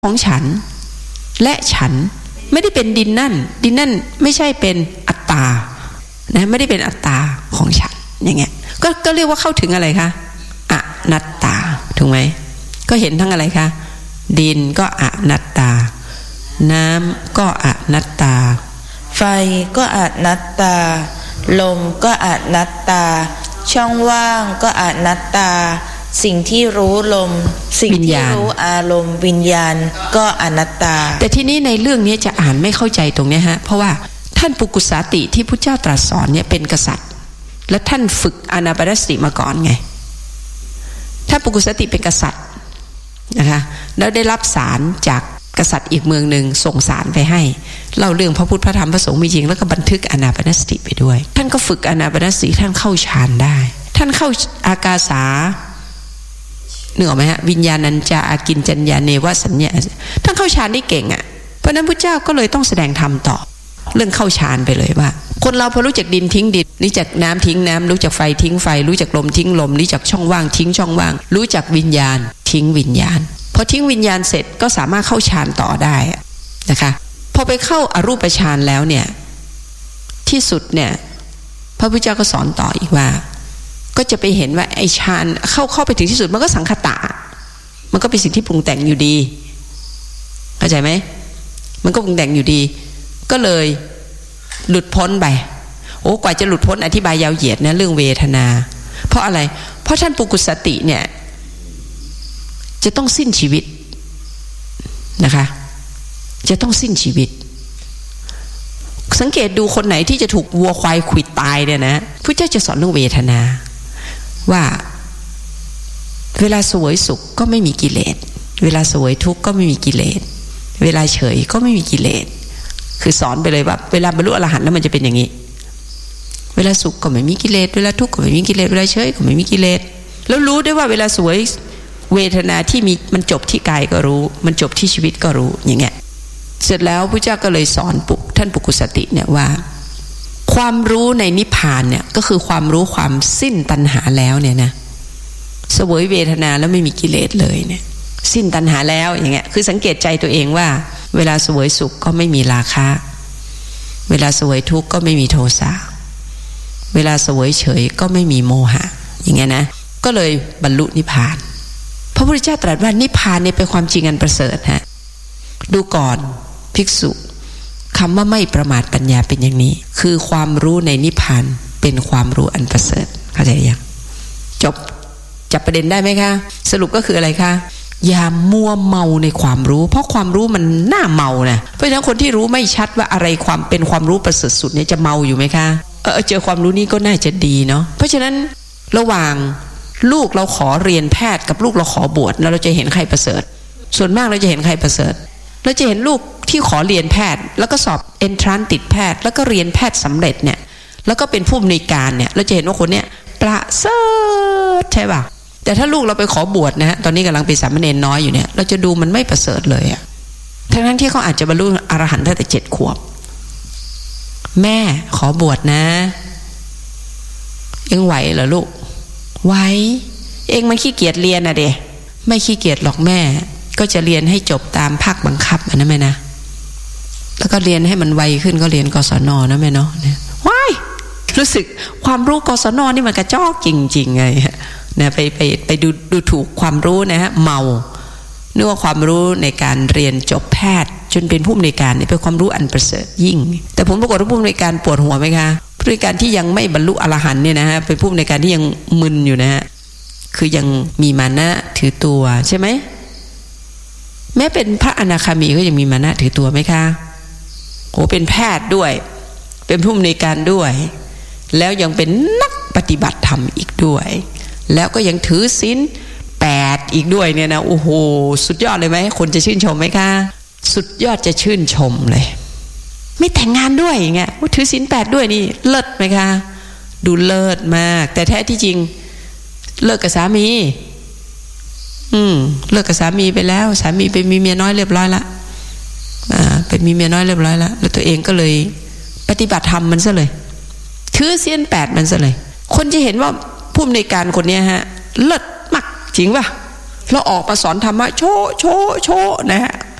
ของฉันและฉันไม่ได้เป็นดินนั่นไม่ใช่เป็นอัตตานะไม่ได้เป็นอัตตาของฉันอย่างเงี้ยก็เรียกว่าเข้าถึงอะไรคะอนัตตาถูกไหมก็เห็นทั้งอะไรคะดินก็อนัตตาน้ำก็อนัตตาไฟก็อนัตตาลมก็อนัตตาช่องว่างก็อนัตตาสิ่งที่รู้ลมสิ่งที่รู้อารมณ์วิญญาณก็อนัตตาแต่ทีนี้ในเรื่องนี้จะอ่านไม่เข้าใจตรงนี้ฮะเพราะว่าท่านปุกุสาติที่พุทธเจ้าตรัสสอนเนี่ยเป็นกษัตริย์และท่านฝึกอานาปานสติมาก่อนไงท่านปุกุสาติเป็นกษัตริย์นะคะแล้วได้รับสารจากกษัตริย์อีกเมืองหนึ่งส่งสารไปให้เล่าเรื่องพระพุทธพระธรรมพระสงฆ์มีจริงแล้วก็บันทึกอานาปานสติไปด้วยท่านก็ฝึกอานาปานสติท่านเข้าฌานได้ท่านเข้าอากาสานึกออกไหมฮะวิญญาณัญจาอากินจัญญาเนวสัญญาท่านเข้าฌานได้เก่งอ่ะเพราะนั้นพระเจ้าก็เลยต้องแสดงธรรมต่อเรื่องเข้าฌานไปเลยว่าคนเราพอรู้จักดินทิ้งดินรู้จักน้ำทิ้งน้ำรู้จักไฟทิ้งไฟรู้จักลมทิ้งลมรู้จักช่องว่างทิ้งช่องว่างรู้จักวิญญาณทิ้งวิญญาณพอทิ้งวิญญาณเสร็จก็สามารถเข้าฌานต่อได้นะคะพอไปเข้าอรูปฌานแล้วเนี่ยที่สุดเนี่ยพระพุทธเจ้าก็สอนต่ออีกว่าก็จะไปเห็นว่าไอ้ฌานเข้าไปถึงที่สุดมันก็สังคตะมันก็เป็นสิ่งที่ปรุงแต่งอยู่ดีเข้าใจไหมมันก็ปรุงแต่งอยู่ดีก็เลยหลุดพ้นไปโอ้กว่าจะหลุดพ้นอธิบายยาวเหยียดนะเรื่องเวทนาเพราะอะไรเพราะท่านปุกุสติเนี่ยจะต้องสิ้นชีวิตนะคะจะต้องสิ้นชีวิตสังเกตดูคนไหนที่จะถูกวัวควายขวิดตายเนี่ยนะพระเจ้าจะสอนเรื่องเวทนาว่าเวลาสวยสุขก็ไม่มีกิเลสเวลาสวยทุกข์ก็ไม่มีกิเลสเวลาเฉยก็ไม่มีกิเลสคือสอนไปเลยว่าเวลาบรรลุอรหันต์แล้วมันจะเป็นอย่างนี้เวลาสุขก็ไม่มีกิเลสเวลาทุกข์ก็ไม่มีกิเลสเวลาเฉยก็ไม่มีกิเลสแล้วรู้ได้ว่าเวลาสวยเวทนาที่มีมันจบที่กายก็รู้มันจบที่ชีวิตก็รู้อย่างเงี้ยเสร็จแล้วพระเจ้าก็เลยสอนท่านปุกุสติเนี่ยว่าความรู้ในนิพพานเนี่ยก็คือความรู้ความสิ้นตัณหาแล้วเนี่ยนะเสวยเวทนาแล้วไม่มีกิเลสเลยเนี่ยสิ้นตัณหาแล้วอย่างเงี้ยคือสังเกตใจตัวเองว่าเวลาเสวยสุขก็ไม่มีราคะเวลาเสวยทุกข์ก็ไม่มีโทสะเวลาเสวยเฉยก็ไม่มีโมหะอย่างเงี้ยนะก็เลยบรรลุนิพพานพระพุทธเจ้าตรัสว่านิพพานเนี่ยเป็นความจริงอันประเสริฐฮะดูก่อนภิกษุคำว่าไม่ประมาทปัญญาเป็นอย่างนี้คือความรู้ในนิพพานเป็นความรู้อันประเสริฐเข้าใจยังจบจับประเด็นได้ไหมคะสรุปก็คืออะไรคะอย่ามัวเมาในความรู้เพราะความรู้มันน่าเมานะเพราะฉะนั้นคนที่รู้ไม่ชัดว่าอะไรความเป็นความรู้ประเสริฐสุดเนี่ยจะเมาอยู่ไหมคะเจอความรู้นี้ก็น่าจะดีเนาะเพราะฉะนั้นระหว่างลูกเราขอเรียนแพทย์กับลูกเราขอบวชแล้วเราจะเห็นใครประเสริฐส่วนมากเราจะเห็นใครประเสริฐเราจะเห็นลูกที่ขอเรียนแพทย์แล้วก็สอบเอนทรานซ์ติดแพทย์แล้วก็เรียนแพทย์สำเร็จเนี่ยแล้วก็เป็นผู้อำนวยการเนี่ยเราจะเห็นว่าคนเนี้ยประเสริฐใช่ป่ะแต่ถ้าลูกเราไปขอบวชนะฮะตอนนี้กำลังเป็นสามเณรน้อยอยู่เนี่ยเราจะดูมันไม่ประเสริฐเลยอะทั้งที่เขาอาจจะบรรลุอรหันต์ตั้งแต่7 ขวบแม่ขอบวชนะยังไหวเหรอลูกไหวเองมันขี้เกียจเรียนอะเดะไม่ขี้เกียจหรอกแม่ก็จะเรียนให้จบตามภาคบังคับนะแม่นะแล้วก็เรียนให้มันไวขึ้นก็เรียนกศนนะแม่เนาะว้ายรู้สึกความรู้กศนนี่มันกระจอกจริงๆไงนะไปดูถูกความรู้นะฮะเมานึกว่าความรู้ในการเรียนจบแพทย์จนเป็นผู้อำนวยการนี่เป็นความรู้อันประเสริฐยิ่งแต่ผมปรากฏว่าผู้อำนวยการปวดหัวไหมคะผู้อำนวยการที่ยังไม่บรรลุอรหันต์เนี่ยนะฮะเป็นผู้อำนวยการที่ยังมึนอยู่นะฮะคือยังมีมานะถือตัวใช่ไหมแม้เป็นพระอนาคามีก็ยังมีมานะถือตัวไหมคะโหเป็นแพทย์ด้วยเป็นผู้อำนวยการด้วยแล้วยังเป็นนักปฏิบัติธรรมอีกด้วยแล้วก็ยังถือศีล8อีกด้วยเนี่ยนะโอ้โหสุดยอดเลยไหมคนจะชื่นชมไหมคะสุดยอดจะชื่นชมเลยไม่แต่งงานด้วยอย่างเงี้ยถือศีล8ด้วยนี่เลิศไหมคะดูเลิศมากแต่แท้ที่จริงเลิกกับสามีเลิกกับสามีไปแล้วสามีไปมีเมียน้อยเรียบร้อยละไปมีเมียน้อยเรียบร้อยละแล้วตัวเองก็เลยปฏิบัติธรรมมันซะเลยถือศีล8มันซะเลยคนจะเห็นว่าผู้อำนวยการคนนี้ฮะเลิศมากจริงป่ะเราออกมาสอนธรรมะโชนะฮะ